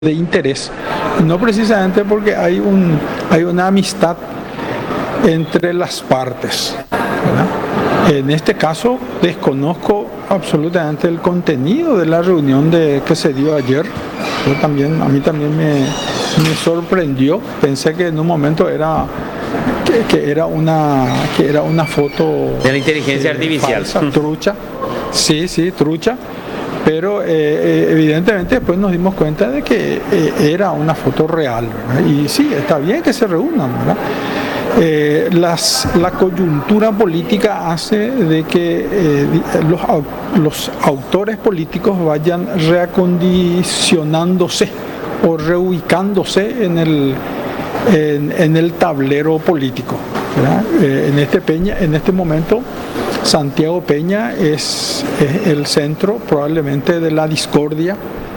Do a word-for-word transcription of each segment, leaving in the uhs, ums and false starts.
de interés, no precisamente porque hay, un, hay una amistad entre las partes, ¿verdad? En este caso desconozco absolutamente el contenido de la reunión de, que se dio ayer. Yo también, a mí también me, me sorprendió, pensé que en un momento era que, que era una que era una foto de la inteligencia eh, artificial, falsa, trucha, sí, sí, trucha. Pero eh, evidentemente después nos dimos cuenta de que eh, era una foto real, ¿verdad? Y sí, está bien que se reúnan, ¿verdad? Eh, las, la coyuntura política hace de que eh, los, los autores políticos vayan reacondicionándose o reubicándose en el, en, en el tablero político, ¿verdad? Eh, en, este Peña, en este momento Santiago Peña es, es el centro probablemente de la discordia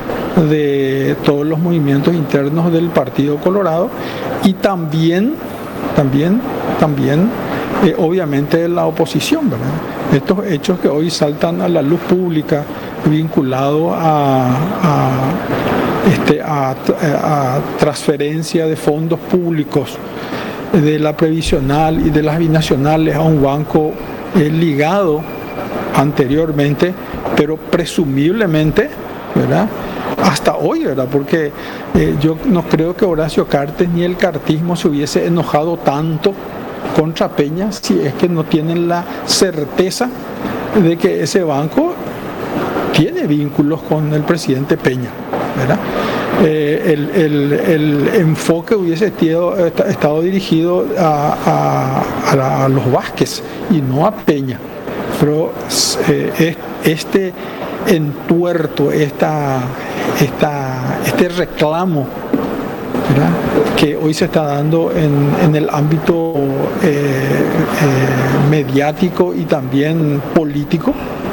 de todos los movimientos internos del Partido Colorado y también, también, también, eh, obviamente la oposición, ¿verdad? Estos hechos que hoy saltan a la luz pública vinculados a, a, este, a, a transferencia de fondos públicos de la previsional y de las binacionales a un banco eh, ligado anteriormente, pero presumiblemente, ¿verdad? Hasta hoy, ¿verdad? Porque eh, yo no creo que Horacio Cartes ni el cartismo se hubiese enojado tanto contra Peña si es que no tienen la certeza de que ese banco tiene vínculos con el presidente Peña, ¿verdad? Eh, el, el, el enfoque hubiese estado, estado dirigido a, a, a los Vázquez y no a Peña, pero eh, este entuerto, esta, esta, este reclamo, ¿verdad?, que hoy se está dando en, en el ámbito eh, eh, mediático y también político,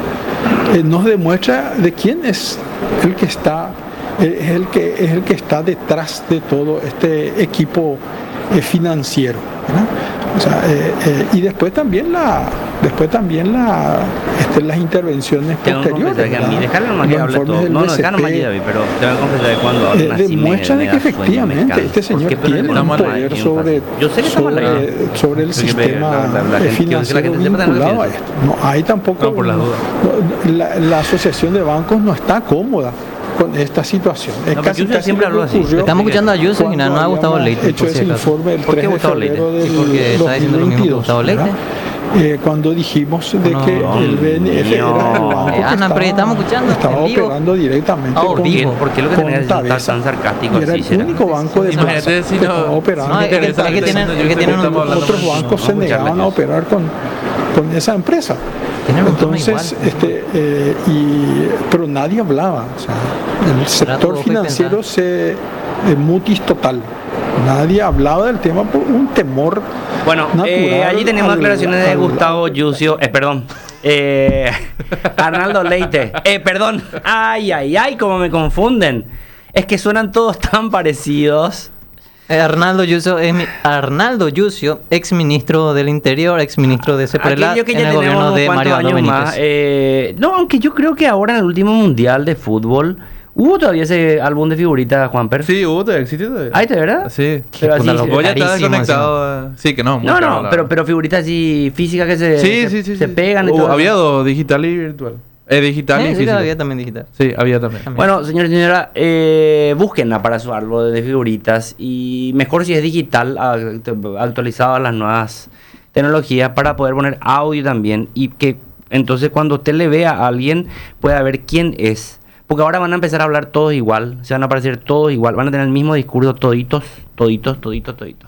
eh, nos demuestra de quién es el que está es el que es el que está detrás de todo este equipo eh, financiero, ¿verdad? O sea, eh, eh, y después también la después también la este, las intervenciones tengo posteriores, que a mí dejarle nomás que hable todo. No, no, dejar nomás David, pero tengo que confesar que cuando hablan eh, así demuestra de que efectivamente este señor tiene un poder sobre, yo sé que sobre, sobre el sistema financiero vinculado a esto. No hay tampoco no, por las dudas. La, la asociación de bancos no está cómoda con esta situación. Es no, casi, casi siempre habló así. Estamos escuchando a Ayuso y no ha Gustavo Leite. Hecho ese informe el ¿Por qué Gustavo Leite? Porque está diciendo lo mismo que Gustavo Leite. Eh, cuando dijimos de no, que no, el B N F no, era el banco eh, que Ana, estaba, pero estamos escuchando estaba en vivo. operando directamente Ah, con, vivo. ¿Por qué lo que con tenés que estar Tabesa. tan sarcástico Era así? el será? único banco de Imagínate plaza si que no- estaba operando. No, es que, es que tienen, es que tienen un, Otros bancos se negaban a operar con, con esa empresa. tienen un tono Entonces, igual. este, eh, y, pero nadie hablaba. O sea, el sector todo fue financiero pensado. se eh, mutis total. Nadie hablaba del tema por un temor. Bueno, eh, allí tenemos al- declaraciones de al- Gustavo Yucio, eh, perdón, eh, Arnaldo Leite, eh, perdón, ay, ay, ay, cómo me confunden, es que suenan todos tan parecidos. Eh, Arnaldo Yucio, es mi- Arnaldo Yucio, ex ministro del Interior, ex ministro de Seprelat Aquello que en ya el tenemos gobierno unos de cuantos Mario años Domínguez. más. Eh, no, aunque yo creo que ahora en el último mundial de fútbol hubo todavía ese álbum de figuritas, Juanper. Sí, hubo, todavía existe todavía. ¿Ay, de verdad? Sí. Pero así, Puta, lo Vos ya estás carísimo desconectado. eh. Sí, que no. muy no, caro, no, la pero, verdad. pero figuritas así físicas que se, Sí, se, sí, sí. se sí. pegan y Uh, todo. había dos, digital y virtual. Eh, digital Sí, y sí, físico. todavía también digital. Sí, había también. También. Bueno, señores y señora, eh, búsquenla para su árbol de figuritas y mejor si es digital, act- actualizado a las nuevas tecnologías para poder poner audio también y que entonces cuando usted le vea a alguien pueda ver quién es. Porque ahora van a empezar a hablar todos igual, se van a aparecer todos igual, van a tener el mismo discurso toditos, toditos, toditos, toditos.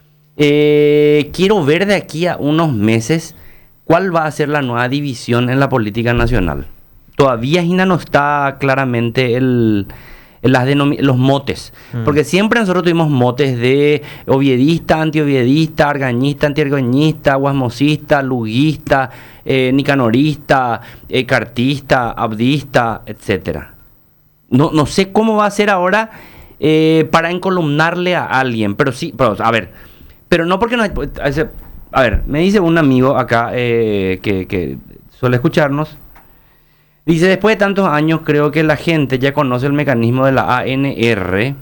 Eh, quiero ver de aquí a unos meses cuál va a ser la nueva división en la política nacional. Todavía Gina no está claramente el, las denomi- los motes. Mm. Porque siempre nosotros tuvimos motes de oviedista, antioviedista, argañista, antiargañista, guasmosista, luguista, eh, nicanorista, eh, cartista, abdista, etcétera. No, no sé cómo va a ser ahora eh, para encolumnarle a alguien, pero sí, pero, a ver, pero no porque no hay... A ver, me dice un amigo acá eh, que, que suele escucharnos, Dice, después de tantos años creo que la gente ya conoce el mecanismo de la A N R